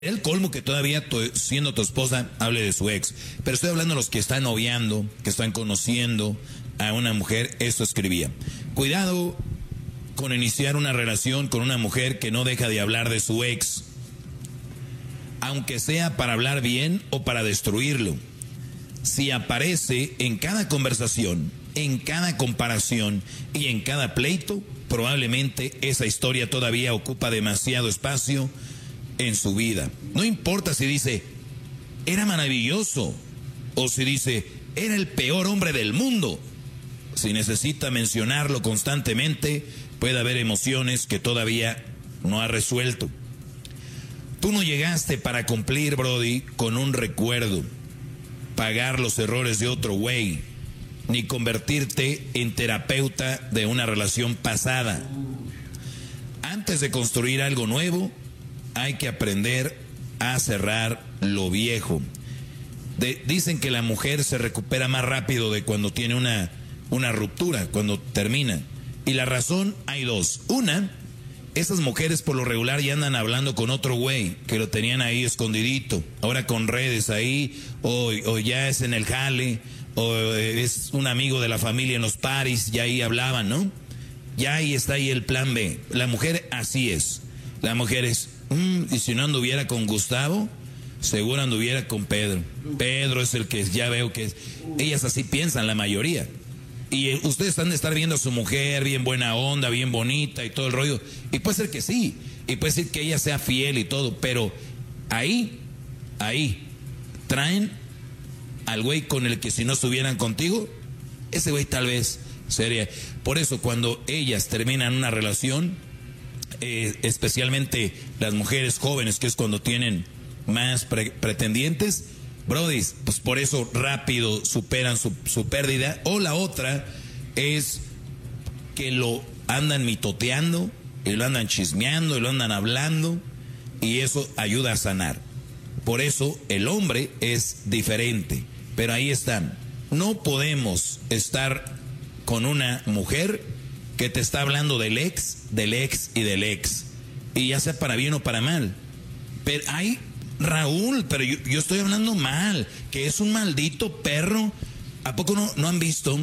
El colmo que todavía siendo tu esposa hable de su ex. Pero estoy hablando de los que están noviando, que están conociendo a una mujer. Esto escribía: cuidado con iniciar una relación con una mujer que no deja de hablar de su ex, aunque sea para hablar bien o para destruirlo. Si aparece en cada conversación, en cada comparación y en cada pleito, probablemente esa historia todavía ocupa demasiado espacio en su vida. No importa si dice, era maravilloso, o si dice, era el peor hombre del mundo. Si necesita mencionarlo constantemente, puede haber emociones que todavía no ha resuelto. Tú no llegaste para cumplir, Brody, con un recuerdo, pagar los errores de otro güey, ni convertirte en terapeuta de una relación pasada. Antes de construir algo nuevo, hay que aprender a cerrar lo viejo. Dicen que la mujer se recupera más rápido de cuando tiene una ruptura, cuando termina. Y la razón hay dos. Una, esas mujeres por lo regular ya andan hablando con otro güey que lo tenían ahí escondidito, ahora con redes ahí, o ya es en el jale, o es un amigo de la familia en los paris, ya ahí hablaban, ¿no? Ya ahí está ahí el plan B. La mujer así es. La mujer es, y si no anduviera con Gustavo, seguro anduviera con Pedro. Pedro es el que ya veo que es. Ellas así piensan, la mayoría. Y ustedes están de estar viendo a su mujer bien buena onda, bien bonita y todo el rollo. Y puede ser que sí, y puede ser que ella sea fiel y todo, pero ahí, traen al güey con el que si no estuvieran contigo, ese güey tal vez sería. Por eso cuando ellas terminan una relación, especialmente las mujeres jóvenes, que es cuando tienen más pretendientes, brodis, pues por eso rápido superan su pérdida. O la otra es que lo andan mitoteando, y lo andan chismeando, y lo andan hablando, y eso ayuda a sanar. Por eso el hombre es diferente. Pero ahí están. No podemos estar con una mujer que te está hablando del ex y del ex, y ya sea para bien o para mal. Pero hay, Raúl, pero yo estoy hablando mal, que es un maldito perro. ¿A poco no han visto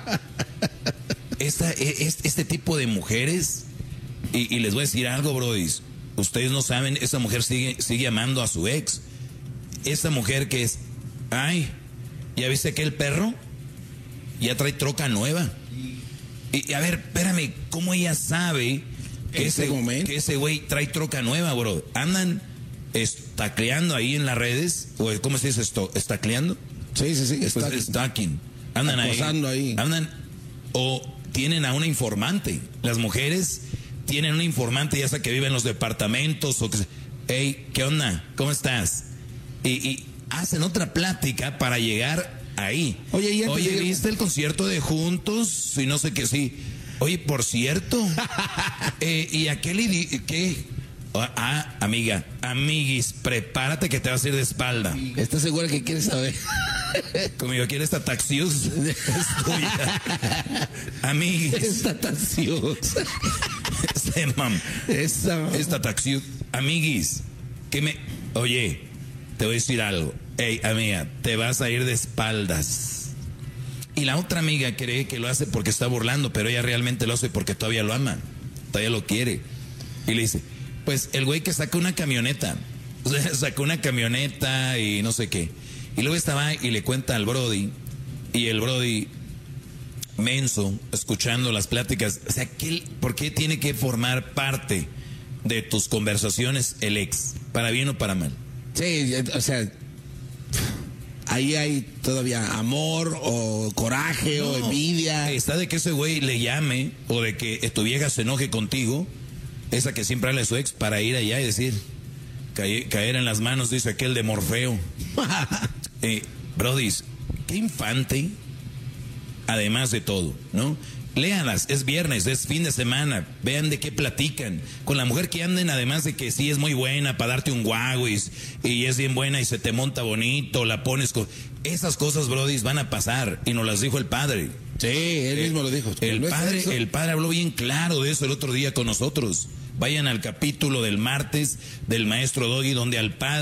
este tipo de mujeres? Y les voy a decir algo, brodis. Ustedes no saben, esa mujer sigue amando a su ex. Esa mujer que es, ay, ¿ya viste que el perro ya trae troca nueva? Y a ver, espérame, ¿cómo ella sabe que ese güey trae troca nueva, bro? Andan estacleando ahí en las redes, o ¿cómo se dice esto? ¿Estacleando? Sí. Pues stacking. Andan ahí. Andan, o tienen a una informante. Las mujeres tienen una informante, ya sea que vive en los departamentos, o que, hey, ¿qué onda? ¿Cómo estás? Y hacen otra plática para llegar ahí. Oye, ¿viste el concierto de Juntos? Y no sé qué, sí. Oye, por cierto, y aquel, ¿qué? Amiga, amiguis, prepárate que te vas a ir de espalda. ¿Estás segura que quieres saber? Conmigo, ¿quieres esta taxius? Es tuya. Amiguis. Esta taxius. Esta taxius. Amiguis, oye, te voy a decir algo. Hey, amiga, te vas a ir de espaldas. Y la otra amiga cree que lo hace porque está burlando, pero ella realmente lo hace porque todavía lo ama, todavía lo quiere. Y le dice, pues el güey que sacó una camioneta, o sea, sacó una camioneta y no sé qué. Y luego estaba y le cuenta al Brody, y el Brody, menso, escuchando las pláticas. O sea, ¿por qué tiene que formar parte de tus conversaciones el ex? ¿Para bien o para mal? Sí, o sea, ahí hay todavía amor o coraje o envidia. Está de que ese güey le llame, o de que tu vieja se enoje contigo, esa que siempre habla de su ex, para ir allá y decir, caer en las manos, dice aquel de Morfeo. Brodis, qué infante, además de todo, ¿no? Léanlas, es viernes, es fin de semana, vean de qué platican. Con la mujer que anden, además de que sí es muy buena para darte un guago y es bien buena y se te monta bonito, la pones con... Esas cosas, brodis, van a pasar, y nos las dijo el padre. Sí, él mismo lo dijo. El padre habló bien claro de eso el otro día con nosotros. Vayan al capítulo del martes del maestro Doggy, donde al padre